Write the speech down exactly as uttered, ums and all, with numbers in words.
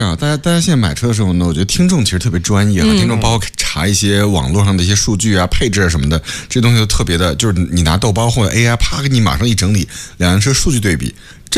啊，大家大家现在买车的时候呢，我觉得听众其实特别专业啊，嗯、听众包括查一些网络上的一些数据啊、配置啊什么的，这东西都特别的，就是你拿豆包或者 A I 啪给你马上一整理，两辆车数据对比。